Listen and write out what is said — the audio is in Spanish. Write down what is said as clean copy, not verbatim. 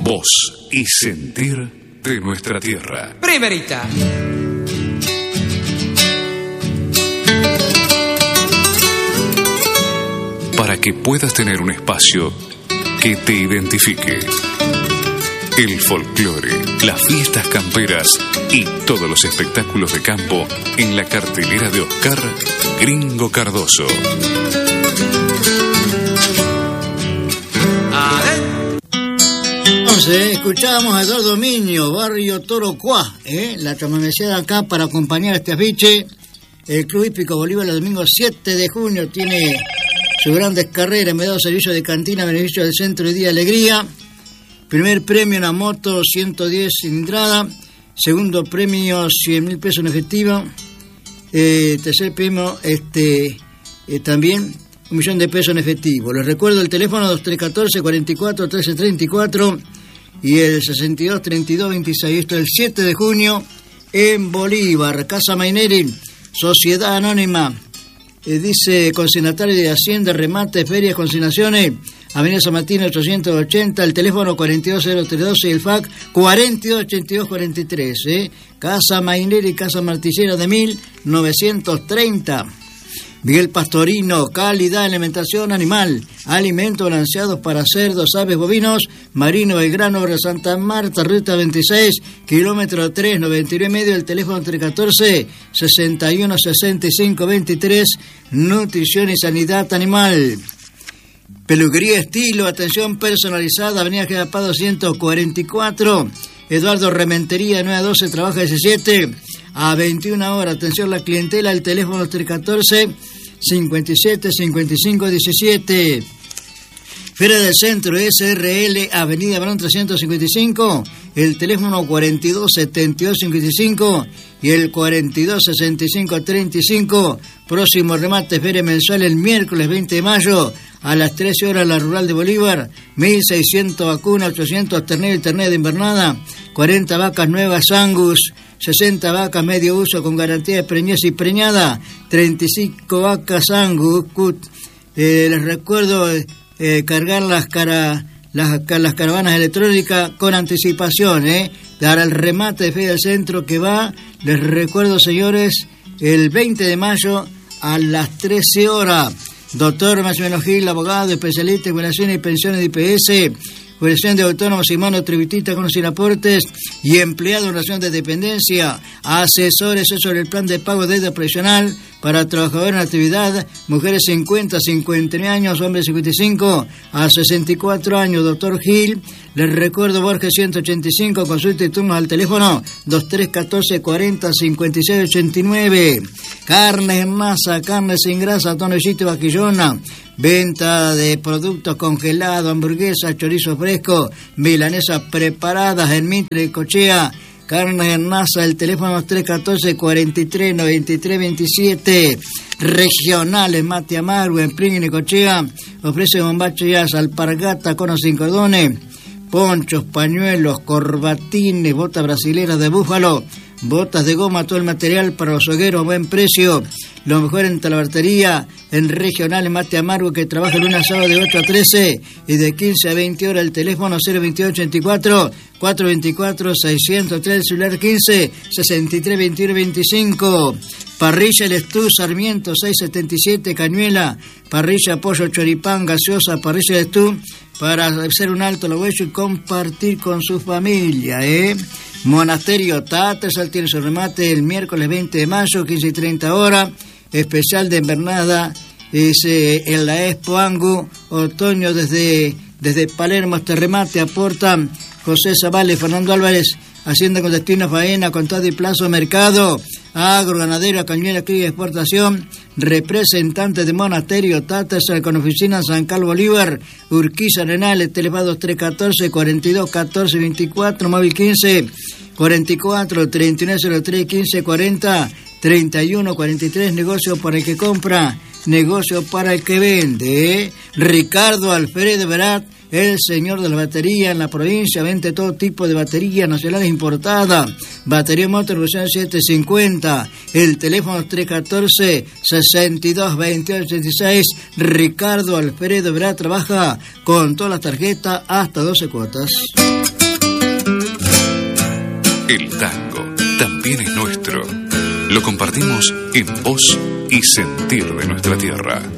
voz y sentir de nuestra tierra. Primerita. Para que puedas tener un espacio que te identifique. El folclore, las fiestas camperas y todos los espectáculos de campo en la cartelera de Oscar Gringo Cardoso. Entonces, escuchábamos a Eduardo Miño, Barrio Torocuá, la chamameceda acá para acompañar este afiche. El Club Hípico Bolívar el domingo 7 de junio tiene sus grandes carreras, me da servicio de cantina, beneficio del Centro de Día Alegría. Primer premio, una moto 110 cilindrada. Segundo premio, 100.000 pesos en efectivo. Tercer premio, también 1.000.000 de pesos en efectivo. Les recuerdo el teléfono 2314-44-1334 y el 62-32-26. Esto es el 7 de junio en Bolívar. Casa Maineri, Sociedad Anónima. Dice consignatario de Hacienda, remate, ferias, consignaciones, Avenida San Martín 880, el teléfono 420312 y el fax 428243. Casa Maineri, Casa Martillera de 1930. Miguel Pastorino, calidad, alimentación animal, alimentos balanceados para cerdos, aves, bovinos, Marino Belgrano, Obra Santa Marta, ruta 26, kilómetro 3, 99,5, el teléfono 314-6165-23, nutrición y sanidad animal. Peluquería Estilo, atención personalizada, Avenida General Paz 244, Eduardo Rementería, de 9 a 12, trabaja 17 a 21 horas. Atención la clientela, el teléfono 314-57-55-17. Feria del Centro, SRL, Avenida Barón 355, el teléfono 42-72-55 y el 42-65-35. Próximo remate, feria mensual el miércoles 20 de mayo a las 13 horas en la Rural de Bolívar. 1.600 vacunas, 800 terneros y terneras de invernada, 40 vacas nuevas Angus, 60 vacas medio uso con garantía de preñez y preñada, 35 vacas Angus. Les recuerdo cargar las caravanas electrónicas con anticipación, dar el remate de Feria del Centro que va, les recuerdo señores, el 20 de mayo a las 13 horas. Doctor Maximiliano Gil, abogado, especialista en jubilaciones y pensiones de IPS, jubilación de autónomos y monotributistas con sin aportes y empleado en relación de dependencia, asesores sobre el plan de pago de deuda previsional para trabajadores en actividad, mujeres 50 a 59 años, hombres 55 a 64 años. Doctor Gil, les recuerdo Borges 185, consulta y turnos al teléfono 2314-40-5689. Carnes en masa, carnes sin grasa, tonellito y vaquillona. Venta de productos congelados, hamburguesas, chorizo fresco, milanesas preparadas en Mitre y Cochea. Carnes en masa, el teléfono 314-43-93-27. Regionales, Mate Amargo, en Pringui y Cochea. Ofrece bombachas, alpargata, conos sin cordones, ponchos, pañuelos, corbatines, botas brasileras de búfalo, botas de goma, todo el material para los hogueros a buen precio. Lo mejor en talabartería, en Regionales Mate Amargo, que trabaja el lunes a sábado de 8 a 13 y de 15 a 20 horas. El teléfono 028-24-424-603, el celular 15-63-21-25. Parrilla El Estú, Sarmiento 677, Cañuela. Parrilla, pollo, choripán, gaseosa, parrilla El Estú, para hacer un alto a lo hueso y compartir con su familia, Monasterio Tattersall tiene su remate el miércoles 20 de mayo, 15 y 30 horas. Especial de invernada en la Expo Angu, otoño desde Palermo. Este remate aportan José Zavales, Fernando Álvarez, Hacienda con destino a faena, contado y plazo mercado, agro, ganadero, cañuela, cría y exportación. Representante de Monasterio Tattersall con oficina en San Carlos Bolívar, Urquiza Arenales, teléfono 314-42-14-24, móvil 15-44-3903-1540, 31-43, negocio para el que compra, negocio para el que vende. Ricardo Alfredo Verat, el señor de la batería en la provincia, vende todo tipo de baterías nacionales importadas, batería motor evolución 750, el teléfono 314-62-2886. Ricardo Alfredo Verat trabaja con todas las tarjetas hasta 12 cuotas. El tango también es nuestro. Lo compartimos en voz y sentir de nuestra tierra.